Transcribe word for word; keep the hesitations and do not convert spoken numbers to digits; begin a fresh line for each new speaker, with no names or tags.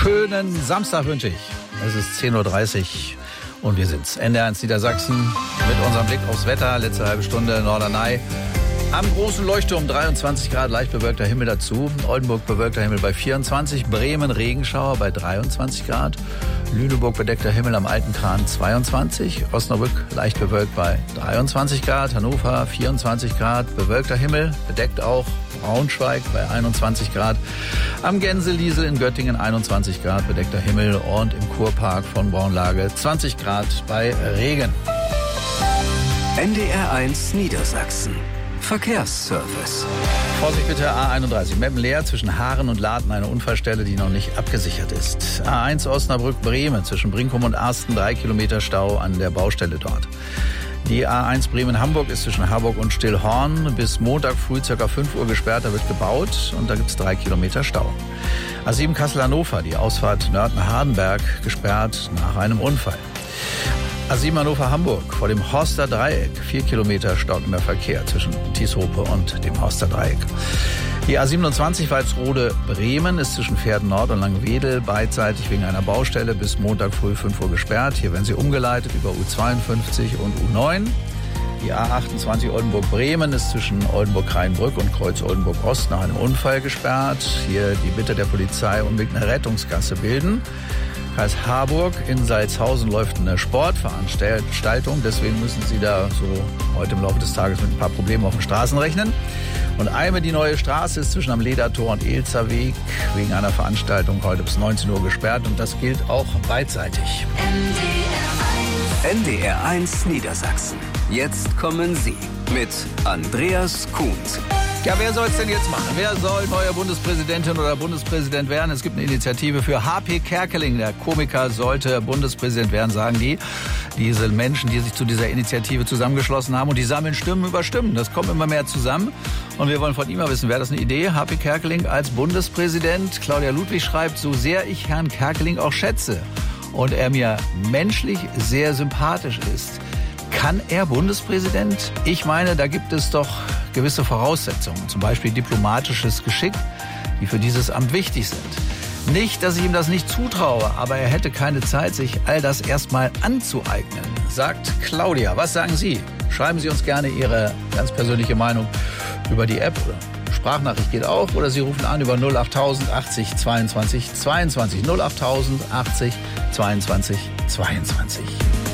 Schönen Samstag wünsche ich. Es ist zehn Uhr dreißig und wir sind's. N D R eins Niedersachsen mit unserem Blick aufs Wetter. Letzte halbe Stunde Norderney. Am großen Leuchtturm dreiundzwanzig Grad, leicht bewölkter Himmel dazu. Oldenburg bewölkter Himmel bei vierundzwanzig. Bremen Regenschauer bei dreiundzwanzig Grad. Lüneburg bedeckter Himmel am Alten Kran zweiundzwanzig. Osnabrück leicht bewölkt bei dreiundzwanzig Grad. Hannover vierundzwanzig Grad, bewölkter Himmel, bedeckt auch. Braunschweig bei einundzwanzig Grad. Am Gänseliesel in Göttingen einundzwanzig Grad, bedeckter Himmel. Und im Kurpark von Braunlage zwanzig Grad bei Regen.
N D R eins Niedersachsen. Verkehrsservice.
Vorsicht bitte, A einunddreißig. Meppen-Leer zwischen Haaren und Laden, eine Unfallstelle, die noch nicht abgesichert ist. A eins Osnabrück-Bremen zwischen Brinkum und Arsten, drei Kilometer Stau an der Baustelle dort. Die A eins Bremen-Hamburg ist zwischen Harburg und Stillhorn bis Montag früh ca. fünf Uhr gesperrt. Da wird gebaut und da gibt es drei Kilometer Stau. A sieben Kassel-Hannover, die Ausfahrt Nörten-Hardenberg gesperrt nach einem Unfall. A sieben Hannover-Hamburg vor dem Horster Dreieck. Vier Kilometer stockender Verkehr zwischen Tieshope und dem Horster Dreieck. Die A siebenundzwanzig Walsrode-Bremen ist zwischen Pferden Nord und Langwedel beidseitig wegen einer Baustelle bis Montag früh fünf Uhr gesperrt. Hier werden sie umgeleitet über U zweiundfünfzig und U neun. Die A achtundzwanzig Oldenburg-Bremen ist zwischen Oldenburg-Rheinbrück und Kreuz Oldenburg-Ost nach einem Unfall gesperrt. Hier die Bitte der Polizei unbedingt eine Rettungsgasse bilden. Kreis Harburg in Salzhausen läuft eine Sportveranstaltung. Deswegen müssen Sie da so heute im Laufe des Tages mit ein paar Problemen auf den Straßen rechnen. Und Eime, die neue Straße, ist zwischen am Ledertor und Elzer Weg wegen einer Veranstaltung heute bis neunzehn Uhr gesperrt. Und das gilt auch beidseitig.
N D R eins Niedersachsen. Jetzt kommen Sie mit Andreas Kuhns.
Ja, wer soll es denn jetzt machen? Wer soll neue Bundespräsidentin oder Bundespräsident werden? Es gibt eine Initiative für H P Kerkeling. Der Komiker sollte Bundespräsident werden, sagen die. Diese Menschen, die sich zu dieser Initiative zusammengeschlossen haben und die sammeln Stimmen über Stimmen. Das kommt immer mehr zusammen. Und wir wollen von ihm mal wissen, wäre das eine Idee? H P Kerkeling als Bundespräsident. Claudia Ludwig schreibt, so sehr ich Herrn Kerkeling auch schätze und er mir menschlich sehr sympathisch ist, kann er Bundespräsident? Ich meine, da gibt es doch gewisse Voraussetzungen, zum Beispiel diplomatisches Geschick, die für dieses Amt wichtig sind. Nicht, dass ich ihm das nicht zutraue, aber er hätte keine Zeit, sich all das erstmal anzueignen, sagt Claudia. Was sagen Sie? Schreiben Sie uns gerne Ihre ganz persönliche Meinung über die App. Sprachnachricht geht auch oder Sie rufen an über null achttausend achtzig zweiundzwanzig zweiundzwanzig null achttausend achtzig zweiundzwanzig zweiundzwanzig.